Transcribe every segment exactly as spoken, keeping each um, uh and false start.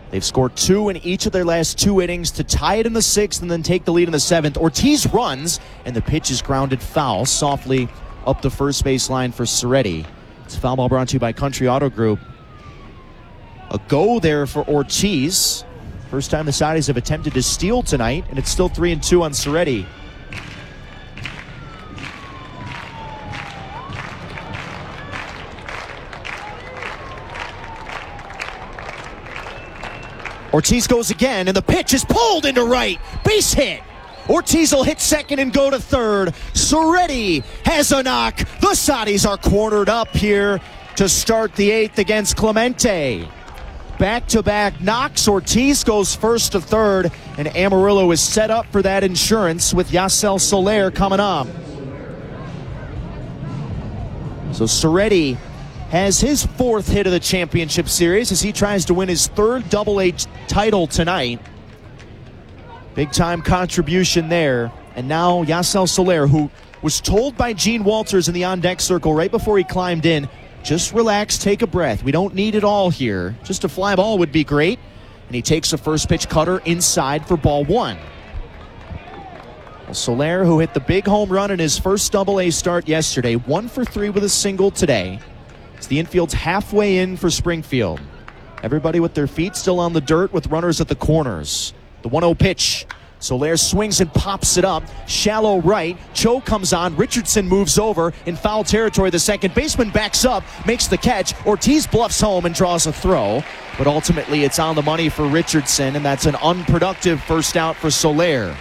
They've scored two in each of their last two innings to tie it in the sixth and then take the lead in the seventh. Ortiz runs, and the pitch is grounded foul softly up the first base line for Serretti. It's a foul ball brought to you by Country Auto Group. A go there for Ortiz. First time the Saudis have attempted to steal tonight, and it's still three and two on Serretti. Ortiz goes again, and the pitch is pulled into right. Base hit. Ortiz will hit second and go to third. Serretti has a knock. The Saudis are cornered up here to start the eighth against Clemente. Back-to-back knocks. Ortiz goes first to third, and Amarillo is set up for that insurance with Yasel Soler coming up. So Serretti has his fourth hit of the championship series as he tries to win his third Double A title tonight. Big time contribution there. And now Yasel Soler, who was told by Gene Walters in the on-deck circle right before he climbed in, just relax, take a breath. We don't need it all here. Just a fly ball would be great. And he takes a first pitch cutter inside for ball one. Well, Soler, who hit the big home run in his first Double A start yesterday, one for three with a single today. It's the infield's halfway in for Springfield. Everybody with their feet still on the dirt with runners at the corners. The one oh pitch. Soler swings and pops it up. Shallow right. Cho comes on. Richardson moves over in foul territory. The second baseman backs up, makes the catch. Ortiz bluffs home and draws a throw. But ultimately it's on the money for Richardson, and that's an unproductive first out for Soler.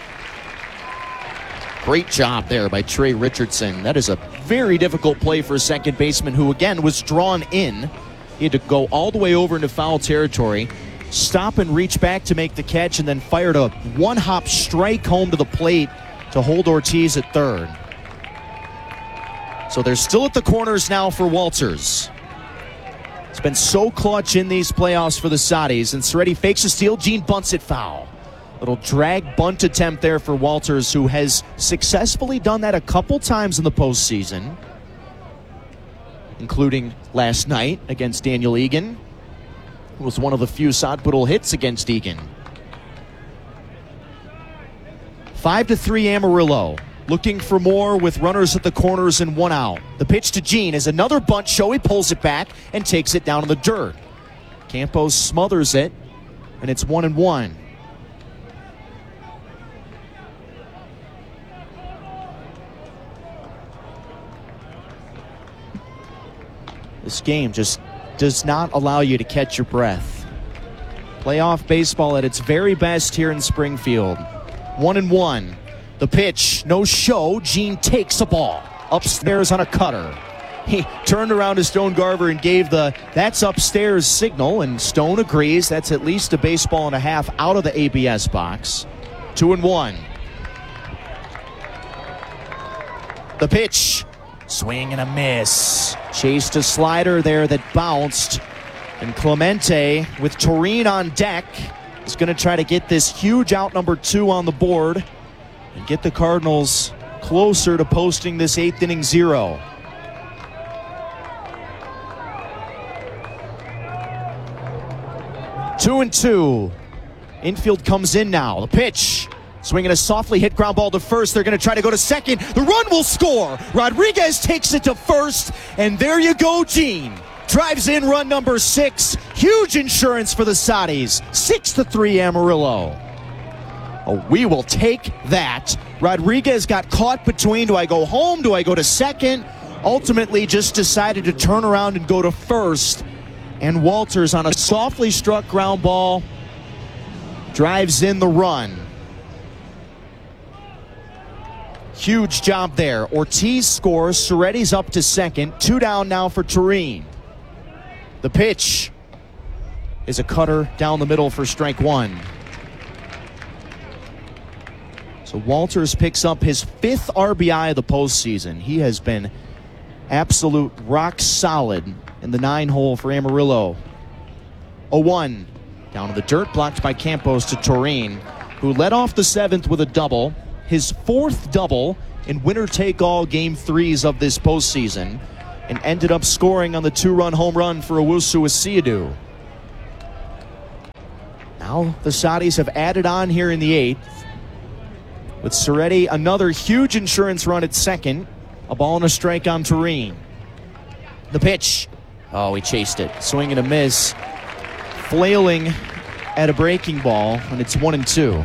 Great job there by Trey Richardson. That is a very difficult play for a second baseman who, again, was drawn in. He had to go all the way over into foul territory, stop and reach back to make the catch, and then fired a one-hop strike home to the plate to hold Ortiz at third. So they're still at the corners now for Walters. It's been so clutch in these playoffs for the Saudis, and Serretti fakes a steal. Gene bunts it foul. Little drag bunt attempt there for Walters, who has successfully done that a couple times in the postseason, including last night against Daniel Egan, who was one of the few Sodpoodle hits against Egan. Five to three Amarillo, looking for more with runners at the corners and one out. The pitch to Gene is another bunt show. He pulls it back and takes it down in the dirt. Campos smothers it, and it's one and one. This game just does not allow you to catch your breath. Playoff baseball at its very best here in Springfield. One and one. The pitch, no show. Gene takes a ball upstairs on a cutter. He turned around to Stone Garver and gave the "that's upstairs" signal, and Stone agrees. That's at least a baseball and a half out of the A B S box. Two and one. The pitch. Swing and a miss. Chased a slider there that bounced. And Clemente, with Toreen on deck, is going to try to get this huge out number two on the board and get the Cardinals closer to posting this eighth inning zero. Two and two. Infield comes in now. The pitch. Swinging a softly hit ground ball to first. They're going to try to go to second. The run will score. Rodriguez takes it to first. And there you go, Gene. Drives in run number six. Huge insurance for the Saudis. Six to three Amarillo. Oh, we will take that. Rodriguez got caught between, do I go home? Do I go to second? Ultimately just decided to turn around and go to first. And Walters on a softly struck ground ball drives in the run. Huge job there. Ortiz scores. Serretti's up to second. Two down now for Toreen. The pitch is a cutter down the middle for strike one. So Walters picks up his fifth R B I of the postseason. He has been absolute rock solid in the nine hole for Amarillo. oh one. Down to the dirt, blocked by Campos to Toreen, who led off the seventh with a double. His fourth double in winner-take-all game threes of this postseason, and ended up scoring on the two-run home run for Owusu Asiadu. Now the Saudis have added on here in the eighth. With Serretti, another huge insurance run at second. A ball and a strike on Tureen. The pitch. Oh, he chased it. Swing and a miss. Flailing at a breaking ball, and it's one and two.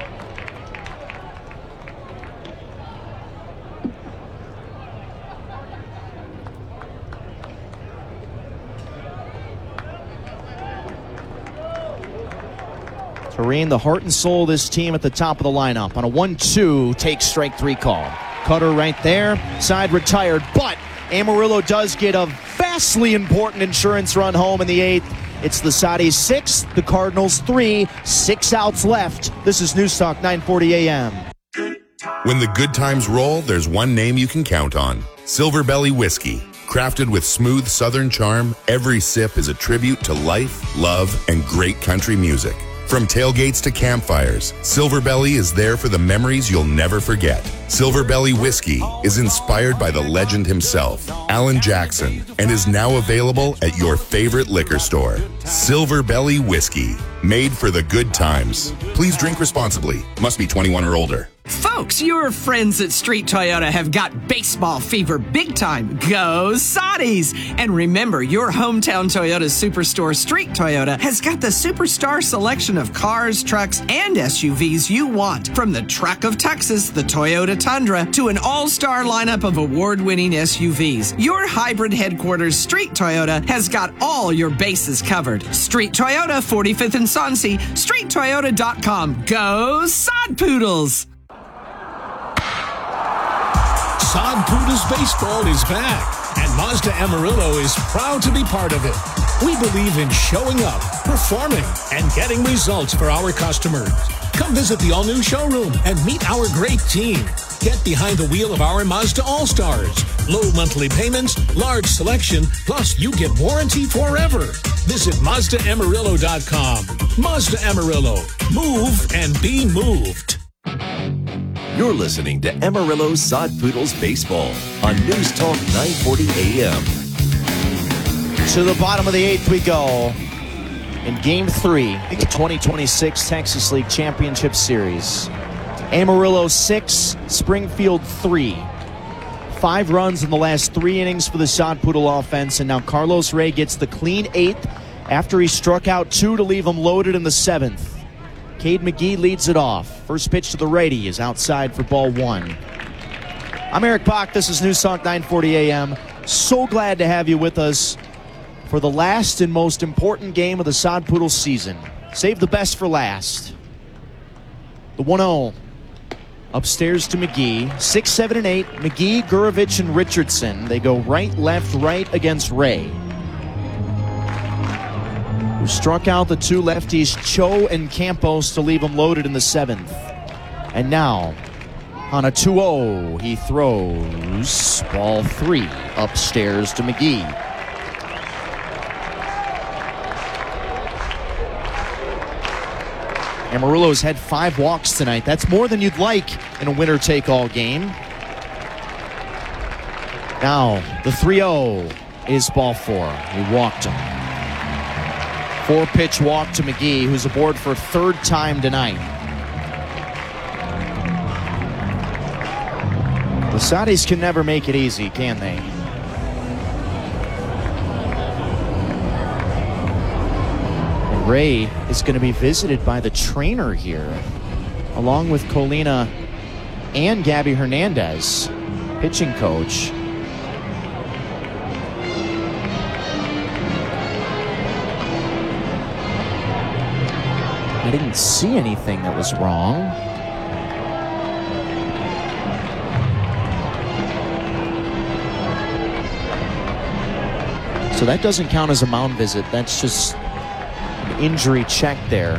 Tureen, the heart and soul of this team at the top of the lineup. On a one two, takes strike three call. Cutter right there, side retired, but Amarillo does get a vastly important insurance run home in the eighth. It's the Saudis six, the Cardinals three, six outs left. This is News Talk nine forty A M. When the good times roll, there's one name you can count on. Silver Belly Whiskey. Crafted with smooth southern charm, every sip is a tribute to life, love, and great country music. From tailgates to campfires, Silver Belly is there for the memories you'll never forget. Silver Belly Whiskey is inspired by the legend himself, Alan Jackson, and is now available at your favorite liquor store. Silver Belly Whiskey, made for the good times. Please drink responsibly. Must be twenty-one or older. Folks, your friends at Street Toyota have got baseball fever big time. Go Saudis! And remember, your hometown Toyota Superstore, Street Toyota, has got the superstar selection of cars, trucks, and S U Vs you want. From the Truck of Texas, the Toyota Tundra, to an all-star lineup of award-winning S U Vs. Your hybrid headquarters, Street Toyota, has got all your bases covered. Street Toyota, forty-fifth and Soncy, street toyota dot com. Go Sod Poodles! Sod Poodles Baseball is back, and Mazda Amarillo is proud to be part of it. We believe in showing up, performing, and getting results for our customers. Come visit the all-new showroom and meet our great team. Get behind the wheel of our Mazda All-Stars. Low monthly payments, large selection, plus you get warranty forever. Visit Mazda Amarillo dot com. Mazda Amarillo. Move and be moved. You're listening to Amarillo's Sod Poodles Baseball on News Talk nine forty A M. To the bottom of the eighth we go in Game three of the twenty twenty-six Texas League Championship Series. Amarillo six, Springfield three. Five runs in the last three innings for the Sod Poodle offense, and now Carlos Ray gets the clean eighth after he struck out two to leave him loaded in the seventh. Cade McGee leads it off. First pitch to the righty is outside for ball one. I'm Eric Bach. This is News Talk nine forty A M. So glad to have you with us for the last and most important game of the Sod Poodle season. Save the best for last. The one oh. Upstairs to McGee. six, seven, and eight. McGee, Gurovich, and Richardson. They go right, left, right against Ray, who struck out the two lefties, Cho and Campos, to leave him loaded in the seventh. And now, on a two oh, he throws ball three upstairs to McGee. Amarillo's had five walks tonight. That's more than you'd like in a winner-take-all game. Now, the three oh is ball four. He walked him. Four-pitch walk to McGee, who's aboard for a third time tonight. The Saudis can never make it easy, can they? And Ray is going to be visited by the trainer here, along with Colina and Gabby Hernandez, pitching coach. I didn't see anything that was wrong. So that doesn't count as a mound visit. That's just an injury check there.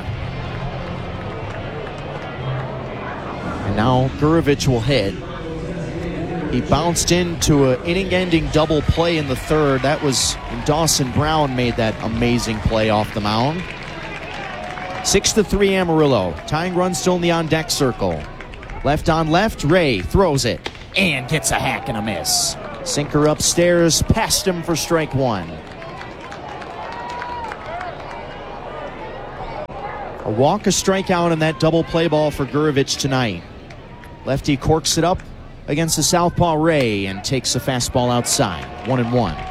And now Gurovich will hit. He bounced into an inning-ending double play in the third. That was when Dawson Brown made that amazing play off the mound. Six to three Amarillo. Tying run still in the on-deck circle. Left on left, Ray throws it and gets a hack and a miss. Sinker upstairs, past him for strike one. A walk, a strikeout, and that double play ball for Gurevich tonight. Lefty corks it up against the southpaw Ray and takes a fastball outside. One and one.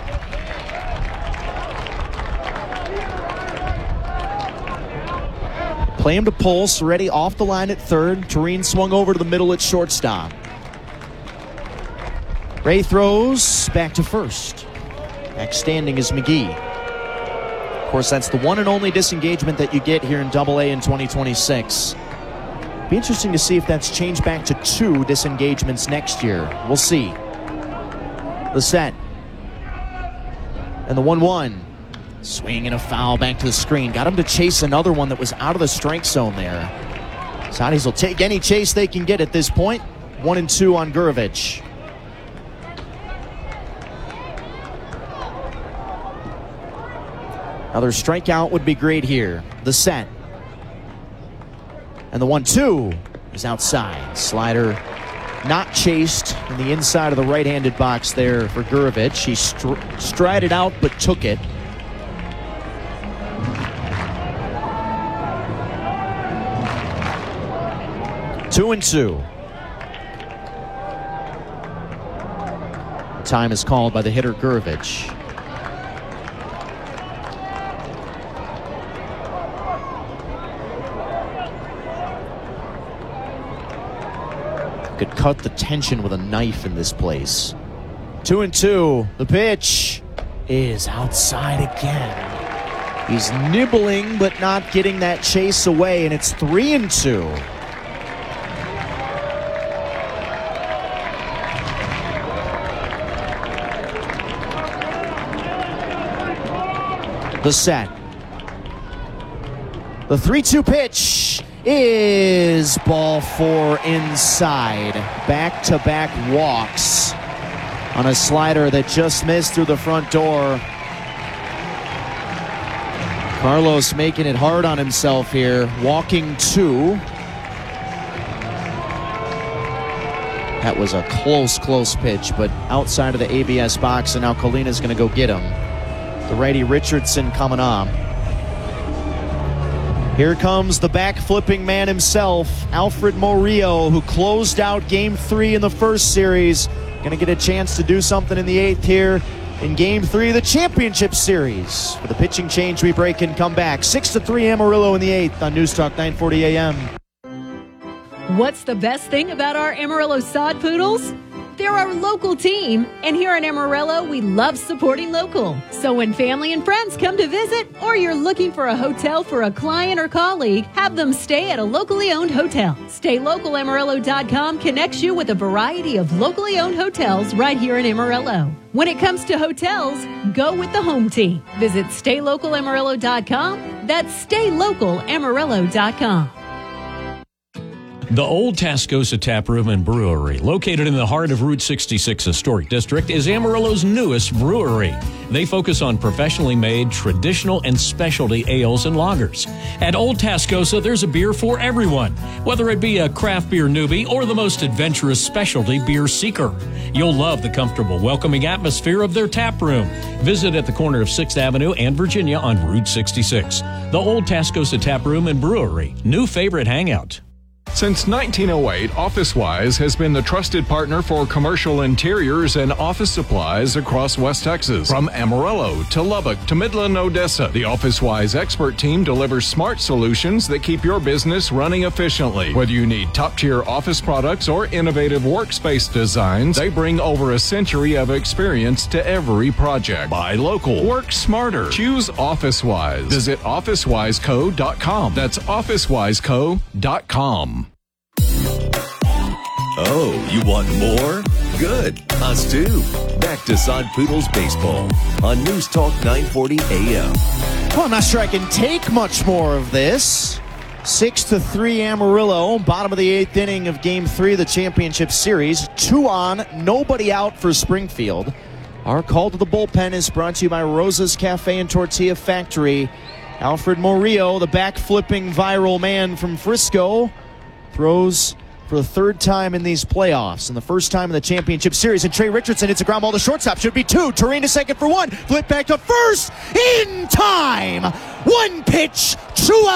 Play him to pull. Soretti off the line at third. Tureen swung over to the middle at shortstop. Ray throws back to first. Back standing is McGee. Of course, that's the one and only disengagement that you get here in Double A in twenty twenty-six. Be interesting to see if that's changed back to two disengagements next year. We'll see. The set. And the one one. Swing and a foul back to the screen. Got him to chase another one that was out of the strike zone there. Saudis will take any chase they can get at this point. One and two on Gurevich. Another strikeout would be great here. The set. And the one two is outside. Slider not chased in the inside of the right-handed box there for Gurevich. He str strided out but took it. Two and two. The time is called by the hitter Gurevich. Could cut the tension with a knife in this place. Two and two. The pitch is outside again. He's nibbling but not getting that chase away, and it's three and two. The set. The three two pitch is ball four inside. Back-to-back walks on a slider that just missed through the front door. Carlos making it hard on himself here. Walking two. That was a close, close pitch, but outside of the A B S box, and now Colina's going to go get him. The righty Richardson coming on. Here comes the back-flipping man himself, Alfred Morillo, who closed out game three in the first series. Going to get a chance to do something in the eighth here in game three of the championship series. For the pitching change, we break and come back. Six to three Amarillo in the eighth on News Talk nine forty A M. What's the best thing about our Amarillo Sod Poodles? They're our local team, and here in Amarillo, we love supporting local. So when family and friends come to visit, or you're looking for a hotel for a client or colleague, have them stay at a locally owned hotel. Stay Local Amarillo dot com connects you with a variety of locally owned hotels right here in Amarillo. When it comes to hotels, go with the home team. Visit Stay Local Amarillo dot com. That's Stay Local Amarillo dot com. The Old Tascosa Tap Room and Brewery, located in the heart of Route sixty-six Historic District, is Amarillo's newest brewery. They focus on professionally made, traditional, and specialty ales and lagers. At Old Tascosa, there's a beer for everyone, whether it be a craft beer newbie or the most adventurous specialty beer seeker. You'll love the comfortable, welcoming atmosphere of their tap room. Visit at the corner of sixth Avenue and Virginia on Route sixty-six. The Old Tascosa Tap Room and Brewery, new favorite hangout. Since nineteen oh eight, OfficeWise has been the trusted partner for commercial interiors and office supplies across West Texas. From Amarillo to Lubbock to Midland, Odessa, the OfficeWise expert team delivers smart solutions that keep your business running efficiently. Whether you need top-tier office products or innovative workspace designs, they bring over a century of experience to every project. Buy local. Work smarter. Choose OfficeWise. Visit office wise co dot com. That's office wise co dot com. Oh, you want more? Good. Us too. Back to Sod Poodles Baseball on News Talk nine forty A M. Well, I'm not sure I can take much more of this. Six to three Amarillo, bottom of the eighth inning of game three of the championship series. Two on, nobody out for Springfield. Our call to the bullpen is brought to you by Rosa's Cafe and Tortilla Factory. Alfred Morillo, the back-flipping viral man from Frisco, throws for the third time in these playoffs and the first time in the championship series. And Trey Richardson hits a ground ball to shortstop. Should be two. Tureen to second for one. Flip back to first in time. One pitch, two out.